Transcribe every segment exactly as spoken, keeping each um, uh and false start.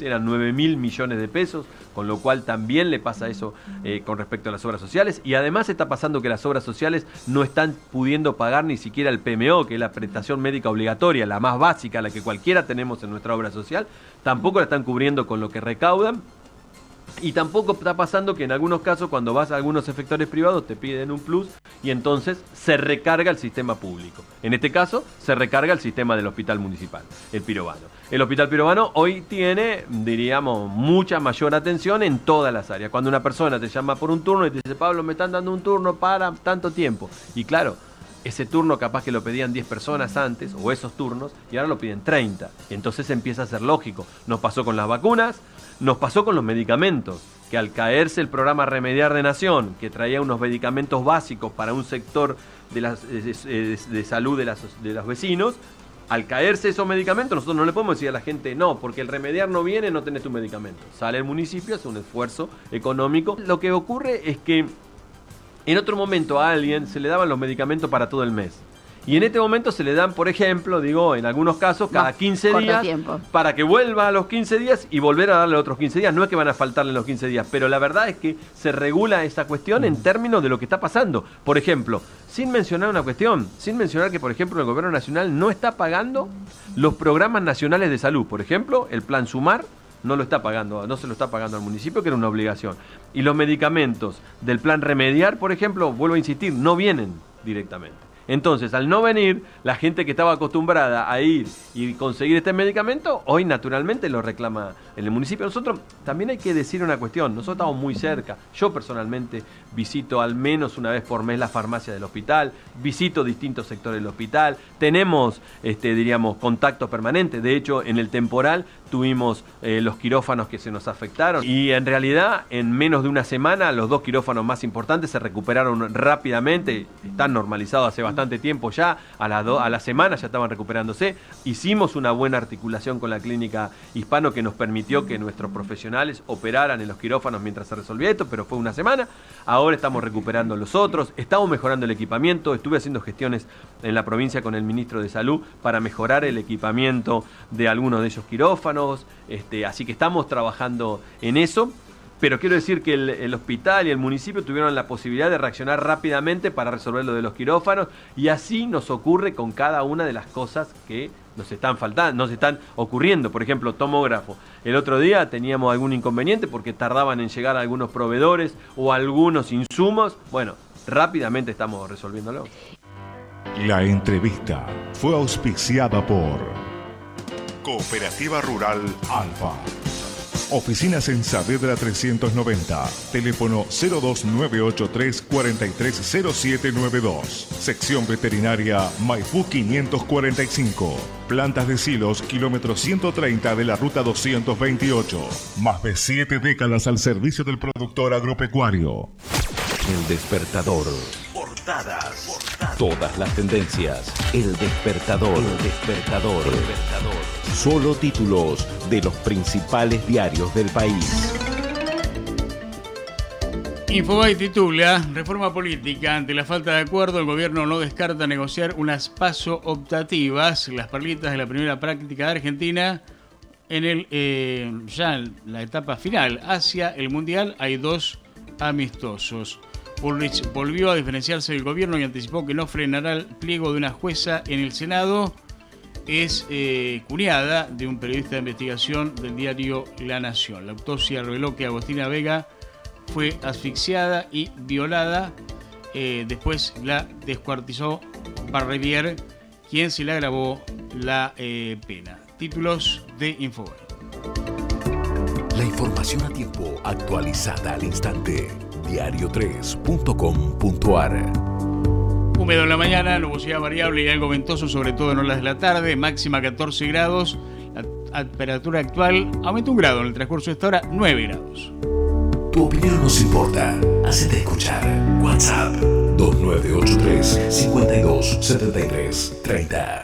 eran nueve mil millones de pesos, con lo cual también le pasa eso eh, con respecto a las obras sociales. Y además está pasando que las obras sociales no están pudiendo pagar ni siquiera el P M O, que es la prestación médica obligatoria, la más básica, la que cualquiera tenemos en nuestra obra social, tampoco la están cubriendo con lo que recaudan. Y tampoco está pasando que en algunos casos cuando vas a algunos efectores privados te piden un plus y entonces se recarga el sistema público. En este caso se recarga el sistema del hospital municipal, el Pirovano. El hospital Pirovano hoy tiene, diríamos, mucha mayor atención en todas las áreas. Cuando una persona te llama por un turno y te dice, Pablo, me están dando un turno para tanto tiempo. Y claro, ese turno capaz que lo pedían diez personas antes, o esos turnos, y ahora lo piden treinta. Entonces empieza a ser lógico. Nos pasó con las vacunas, nos pasó con los medicamentos, que al caerse el programa Remediar de Nación, que traía unos medicamentos básicos para un sector de, las, de, de, de salud de, las, de los vecinos, al caerse esos medicamentos, nosotros no le podemos decir a la gente, no, porque el Remediar no viene, no tenés tu medicamento. Sale el municipio, hace un esfuerzo económico. Lo que ocurre es que en otro momento a alguien se le daban los medicamentos para todo el mes. Y en este momento se le dan, por ejemplo, digo, en algunos casos, cada quince días, para que vuelva a los quince días y volver a darle otros quince días. No es que van a faltarle los quince días, pero la verdad es que se regula esa cuestión en términos de lo que está pasando. Por ejemplo, sin mencionar una cuestión, sin mencionar que, por ejemplo, el gobierno nacional no está pagando los programas nacionales de salud. Por ejemplo, el Plan Sumar no lo está pagando, no se lo está pagando al municipio, que era una obligación. Y los medicamentos del Plan Remediar, por ejemplo, vuelvo a insistir, no vienen directamente. Entonces, al no venir, la gente que estaba acostumbrada a ir y conseguir este medicamento, hoy naturalmente lo reclama en el municipio. Nosotros también hay que decir una cuestión, nosotros estamos muy cerca. Yo personalmente visito al menos una vez por mes la farmacia del hospital, visito distintos sectores del hospital, tenemos, este, diríamos, contacto permanente. De hecho, en el temporal tuvimos eh, los quirófanos que se nos afectaron y en realidad en menos de una semana los dos quirófanos más importantes se recuperaron rápidamente, están normalizados hace bastante tiempo ya, a la, do, a la semana ya estaban recuperándose. Hicimos una buena articulación con la clínica Hispano que nos permitió que nuestros profesionales operaran en los quirófanos mientras se resolvía esto, pero fue una semana. Ahora estamos recuperando los otros, estamos mejorando el equipamiento, estuve haciendo gestiones en la provincia con el ministro de Salud para mejorar el equipamiento de algunos de esos quirófanos. Este, así que estamos trabajando en eso, pero quiero decir que el, el hospital y el municipio tuvieron la posibilidad de reaccionar rápidamente para resolver lo de los quirófanos y así nos ocurre con cada una de las cosas que nos están faltando, nos están ocurriendo. Por ejemplo, tomógrafo. El otro día teníamos algún inconveniente porque tardaban en llegar algunos proveedores o algunos insumos. Bueno, rápidamente estamos resolviéndolo. La entrevista fue auspiciada por Cooperativa Rural Alfa. Oficinas en Saavedra trescientos noventa. Teléfono cero dos nueve ocho tres cuatro tres cero siete nueve dos. Sección Veterinaria Maipú quinientos cuarenta y cinco. Plantas de silos, kilómetro ciento treinta de la ruta doscientos veintiocho. Más de siete décadas al servicio del productor agropecuario. El Despertador. Portadas. Portadas. Todas las tendencias. El Despertador. El Despertador. El Despertador. Solo títulos de los principales diarios del país. Infobae titula: Reforma política. Ante la falta de acuerdo, el gobierno no descarta negociar unas PASO optativas, las perlitas de la primera práctica de Argentina. En el eh, ya en la etapa final hacia el Mundial hay dos amistosos. Bullrich volvió a diferenciarse del gobierno y anticipó que no frenará el pliego de una jueza en el Senado. Es eh, cuñada de un periodista de investigación del diario La Nación. La autopsia reveló que Agostina Vega fue asfixiada y violada. Eh, después la descuartizó Barrevier, quien se le agravó la eh, pena. Títulos de Infobae. La información a tiempo, actualizada al instante. diario tres punto com punto a r. Húmedo en la mañana, nubosidad variable y algo ventoso, sobre todo en horas de la tarde, máxima catorce grados. La temperatura actual aumenta un grado en el transcurso de esta hora, nueve grados. Tu opinión nos importa. Hacete escuchar. WhatsApp dos nueve ocho tres cinco dos siete tres tres cero.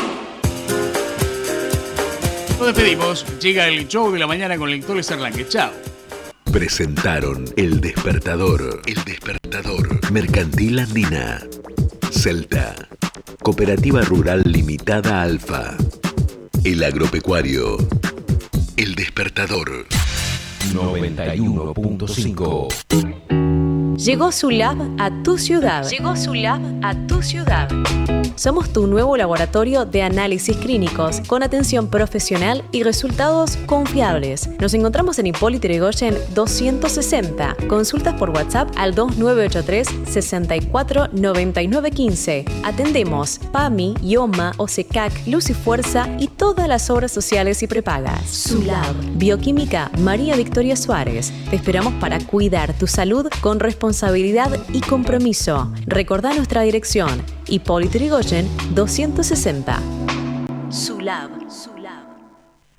Nos despedimos. Llega el show de la mañana con el Lector Arlanque. Chao. Presentaron El Despertador. El Despertador. Mercantil Andina. Celta. Cooperativa Rural Limitada Alfa. El Agropecuario. El Despertador. noventa y uno punto cinco. Llegó Sulab a tu ciudad. Llegó Sulab a tu ciudad. Somos tu nuevo laboratorio de análisis clínicos con atención profesional y resultados confiables. Nos encontramos en Hipólito Yrigoyen doscientos sesenta. Consultas por WhatsApp al dos nueve ocho tres, seis cuatro, nueve nueve uno cinco. Atendemos PAMI, IOMA, OSECAC, Luz y Fuerza y todas las obras sociales y prepagas. Sulab. Bioquímica María Victoria Suárez. Te esperamos para cuidar tu salud con responsabilidad y compromiso. Recordá nuestra dirección. Hipólito Yrigoyen doscientos sesenta. Sulab.